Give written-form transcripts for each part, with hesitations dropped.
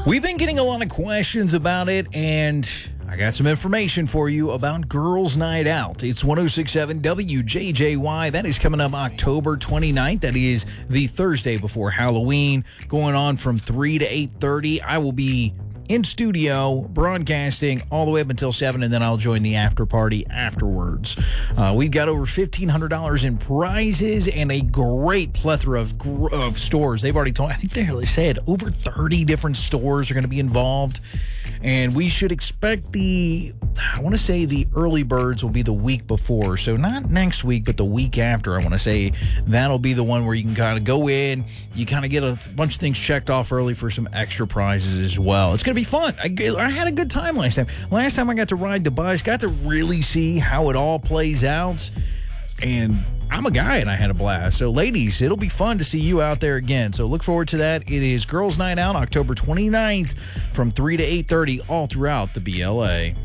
We've been getting a lot of questions about it, and I got some information for you about Girls Night Out. It's 106.7 WJJY. That is coming up October 29th. That is the Thursday before Halloween, going on from 3 to 8:30. I will be in studio broadcasting all the way up until 7, and then I'll join the after party afterwards. We've got over $1,500 in prizes and a great plethora of stores. They've already told, I think they said over 30 different stores are going to be involved, and we should expect the early birds will be the week before, so not next week, but the week after. I want to say that'll be the one where you can kind of go in, you kind of get a bunch of things checked off early for some extra prizes as well. It's going to be fun. I had a good time last time. Last time I got to ride the bus, got to really see how it all plays out, and I'm a guy and I had a blast. So ladies, it'll be fun to see you out there again. So look forward to that. It is Girls Night Out, October 29th from 3 to 8:30 all throughout the BLA.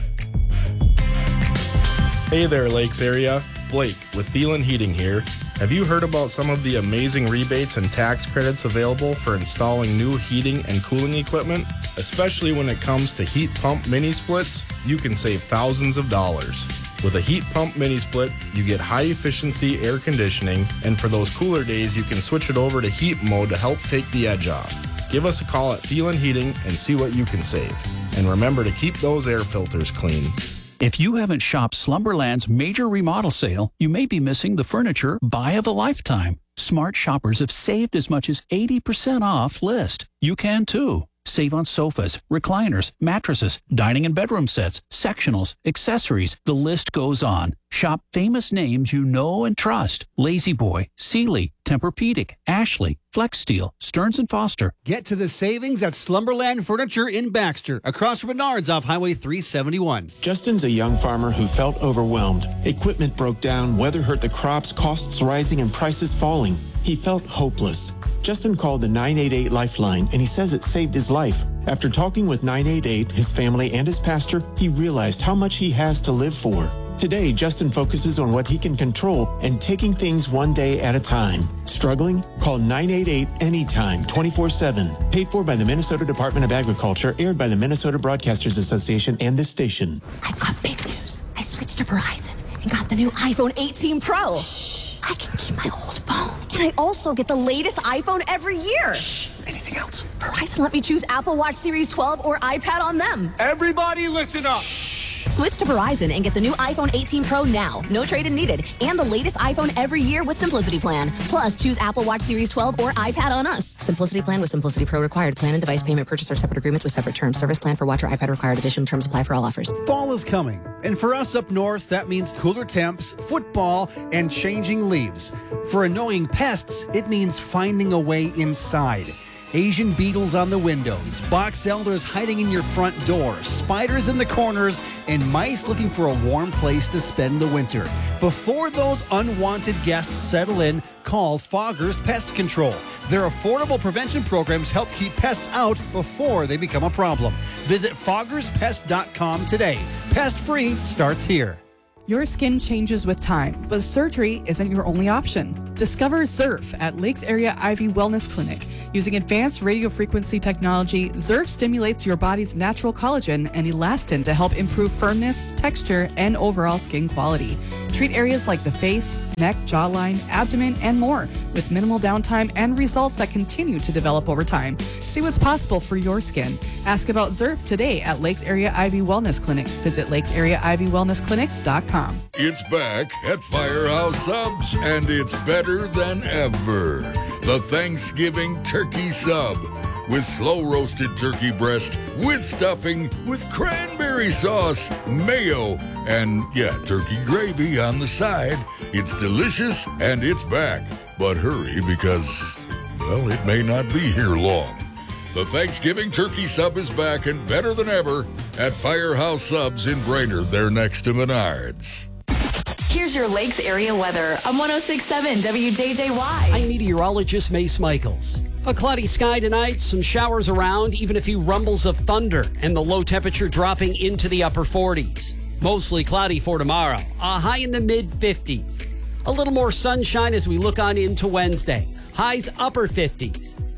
Hey there, Lakes area. Blake with Thielen Heating here. Have you heard about some of the amazing rebates and tax credits available for installing new heating and cooling equipment? Especially when it comes to heat pump mini splits, you can save thousands of dollars. With a heat pump mini split, you get high efficiency air conditioning, and for those cooler days, you can switch it over to heat mode to help take the edge off. Give us a call at Thielen Heating and see what you can save. And remember to keep those air filters clean. If you haven't shopped Slumberland's major remodel sale, you may be missing the furniture buy of a lifetime. Smart shoppers have saved as much as 80% off list. You can too. Save on sofas, recliners, mattresses, dining and bedroom sets, sectionals, accessories. The list goes on. Shop famous names you know and trust. La-Z-Boy, Sealy, Tempur-Pedic, Ashley, Flex Steel, Stearns & Foster. Get to the savings at Slumberland Furniture in Baxter, across from Menards off Highway 371. Justin's a young farmer who felt overwhelmed. Equipment broke down, weather hurt the crops, costs rising, and prices falling. He felt hopeless. Justin called the 988 Lifeline, and he says it saved his life. After talking with 988, his family, and his pastor, he realized how much he has to live for. Today, Justin focuses on what he can control and taking things one day at a time. Struggling? Call 988 anytime, 24/7. Paid for by the Minnesota Department of Agriculture, aired by the Minnesota Broadcasters Association and this station. I've got big news. I switched to Verizon and got the new iPhone 18 Pro. I can keep my old phone. And I also get the latest iPhone every year. Anything else? Verizon let me choose Apple Watch Series 12 or iPad on them. Everybody listen up. Switch to Verizon and get the new iPhone 18 Pro now. No trade-in needed. And the latest iPhone every year with Simplicity Plan. Plus, choose Apple Watch Series 12 or iPad on us. Simplicity Plan with Simplicity Pro required. Plan and device payment purchase are separate agreements with separate terms. Service plan for watch or iPad required. Additional terms apply for all offers. Fall is coming, and for us up north, that means cooler temps, football, and changing leaves. For annoying pests, it means finding a way inside. Asian beetles on the windows, box elders hiding in your front door, spiders in the corners, and mice looking for a warm place to spend the winter. Before those unwanted guests settle in, call Foggers Pest Control. Their affordable prevention programs help keep pests out before they become a problem. Visit foggerspest.com today. Pest-free starts here. Your skin changes with time, but surgery isn't your only option. Discover ZERF at Lakes Area Ivy Wellness Clinic. Using advanced radiofrequency technology, ZERF stimulates your body's natural collagen and elastin to help improve firmness, texture, and overall skin quality. Treat areas like the face, neck, jawline, abdomen, and more with minimal downtime and results that continue to develop over time. See what's possible for your skin. Ask about ZERF today at Lakes Area Ivy Wellness Clinic. Visit lakesareaivywellnessclinic.com. It's back at Firehouse Subs, and it's better than ever. The Thanksgiving Turkey Sub with slow-roasted turkey breast, with stuffing, with cranberry sauce, mayo, and, turkey gravy on the side. It's delicious, and it's back. But hurry, because, it may not be here long. The Thanksgiving Turkey Sub is back and better than ever at Firehouse Subs in Brainerd. They're next to Menards. Here's your Lakes area weather on 106.7 WJJY. I'm meteorologist Mace Michaels. A cloudy sky tonight, some showers around, even a few rumbles of thunder, and the low temperature dropping into the upper 40s. Mostly cloudy for tomorrow, a high in the mid-50s. A little more sunshine as we look on into Wednesday. Highs upper 50s.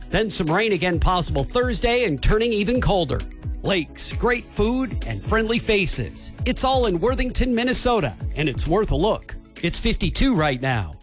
Then some rain again possible Thursday and turning even colder. Lakes, great food, and friendly faces. It's all in Worthington, Minnesota, and it's worth a look. It's 52 right now.